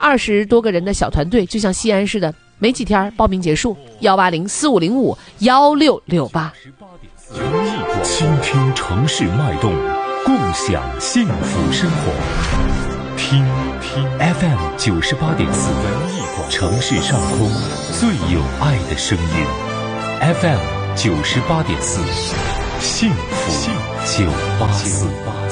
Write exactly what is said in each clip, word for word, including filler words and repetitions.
二十多个人的小团队，就像西安似的，没几天报名结束。幺八零四五零五幺六六八。 倾听城市脉动，共享幸福生活。听听 F M 九十八点四，城市上空最有爱的声音。F M 九十八点四，幸福九八四。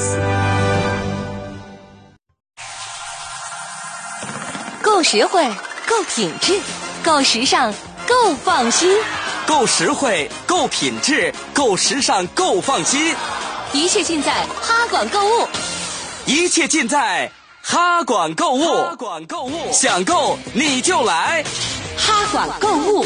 够实惠，够品质，够时尚，够放心。 够实惠，够品质，够时尚，够放心。 一切尽在哈管购物， 一切尽在哈管购物。哈管购物，想购你就来哈管购物。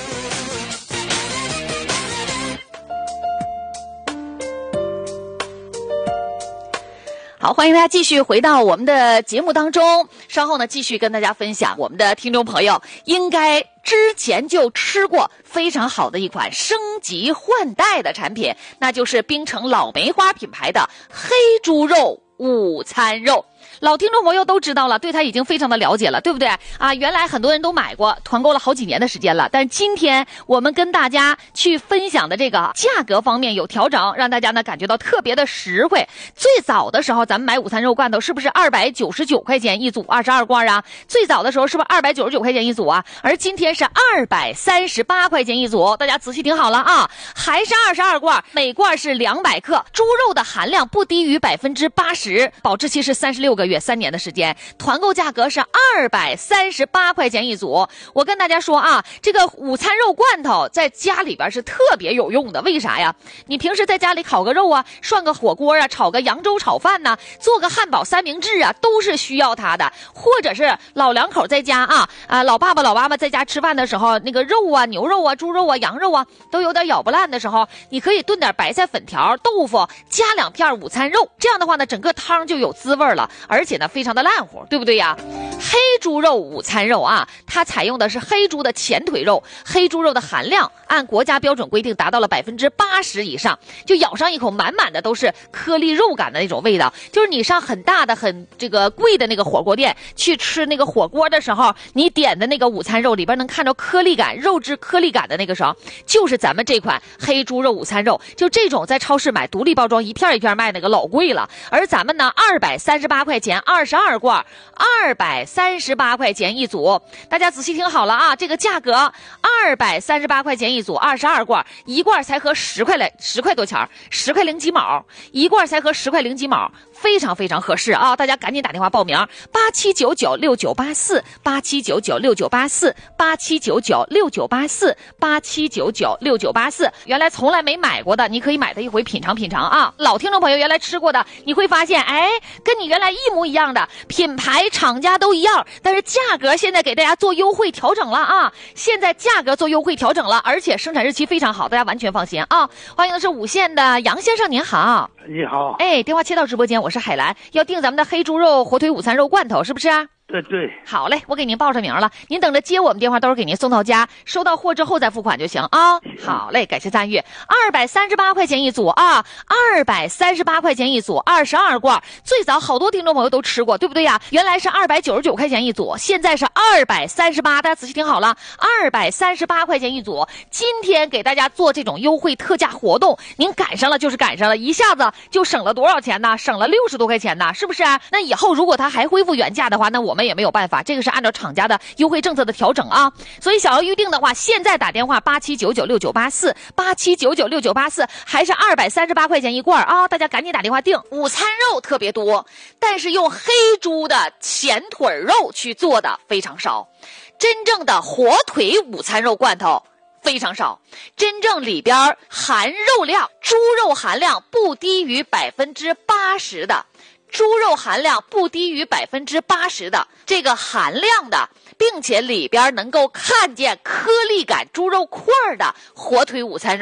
好，欢迎大家继续回到我们的节目当中。稍后呢，继续跟大家分享我们的听众朋友应该之前就吃过非常好的一款升级换代的产品，那就是冰城老梅花品牌的黑猪肉午餐肉。老听众朋友都知道了，对它已经非常的了解了，对不对啊？原来很多人都买过，团购了好几年的时间了，但是今天我们跟大家去分享的这个价格方面有调整，让大家呢感觉到特别的实惠。最早的时候咱们买午餐肉罐头是不是二百九十九块钱一组二十二罐啊？最早的时候是不是二百九十九块钱一组啊？而今天是二百三十八块钱一组，大家仔细听好了啊，还是二十二罐，每罐是两百克，猪肉的含量不低于百分之八十，保质期是三十六个月，三年的时间，团购价格是二百三十八块钱一组。我跟大家说啊，这个午餐肉罐头在家里边是特别有用的，为啥呀？你平时在家里烤个肉啊，涮个火锅啊，炒个扬州炒饭呐、啊，做个汉堡三明治啊，都是需要它的。或者是老两口在家啊啊，老爸爸老妈妈在家吃饭的时候，那个肉啊，牛肉啊，猪肉啊，羊肉啊，都有点咬不烂的时候，你可以炖点白菜粉条、豆腐，加两片午餐肉，这样的话呢，整个汤就有滋味了，而且呢非常的烂乎，对不对呀？黑猪肉午餐肉啊，它采用的是黑猪的前腿肉，黑猪肉的含量按国家标准规定达到了百分之八十以上，就咬上一口满满的都是颗粒肉感的那种味道。就是你上很大的很这个贵的那个火锅店去吃那个火锅的时候，你点的那个午餐肉里边能看到颗粒感、肉质颗粒感的那个时候，就是咱们这款黑猪肉午餐肉。就这种在超市买独立包装一片一片卖那个老贵了，而咱们呢二百三十八块钱二十二罐，二百三十八块钱一组。大家仔细听好了啊，这个价格二百三十八块钱一组，二十二罐，一罐才合十块来十块多钱，十块零几毛，一罐才合十块零几毛，非常非常合适啊！大家赶紧打电话报名，八七九九六九八四，八七九九六九八四，八七九九六九八四，八七九九六九八四。原来从来没买过的，你可以买它一回品尝品尝啊！老听众朋友原来吃过的，你会发现，哎，跟你原来一模一样的，品牌厂家都一样，但是价格现在给大家做优惠调整了啊！现在价格做优惠调整了，而且生产日期非常好，大家完全放心啊！欢迎的是五线的杨先生，您好。 你好。 哎，电话切到直播间，我是海兰，要订咱们的黑猪肉火腿午餐肉罐头，是不是啊？ 对对。 好嘞，我给您报上名了，您等着接我们电话，到时候给您送到家，收到货之后再付款就行啊。好嘞，感谢参与。二百三十八块钱一组啊，二百三十八块钱一组，二十二罐。最早好多听众朋友都吃过，对不对呀？原来是二百九十九块钱一组，现在是二百三十八，大家仔细听好了，二百三十八块钱一组。今天给大家做这种优惠特价活动，您赶上了就是赶上了，一下子就省了多少钱呢？省了六十多块钱呢，是不是？那以后如果它还恢复原价的话，那我们也没有办法，这个是按照厂家的优惠政策的调整啊。所以想要预定的话，现在打电话八七九九六九八四，八七九九六九八四，还是二百三十八块钱一罐啊！大家赶紧打电话订。午餐肉特别多，但是用黑猪的前腿肉去做的非常少，真正的火腿午餐肉罐头非常少，真正里边含肉量，猪肉含量不低于百分之八十的。猪肉含量不低于百分之八十的这个含量的，并且里边能够看见颗粒感猪肉块的火腿午餐肉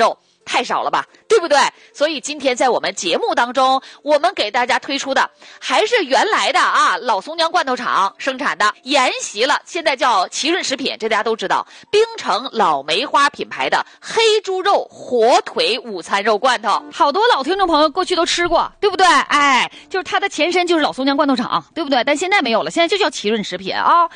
太少了吧，对不对？所以今天在我们节目当中，我们给大家推出的还是原来的啊老松江罐头厂生产的，沿袭了现在叫奇润食品，这大家都知道，冰城老梅花品牌的黑猪肉火腿午餐肉罐头，好多老听众朋友过去都吃过，对不对？哎，就是它的前身就是老松江罐头厂，对不对？但现在没有了，现在就叫奇润食品啊。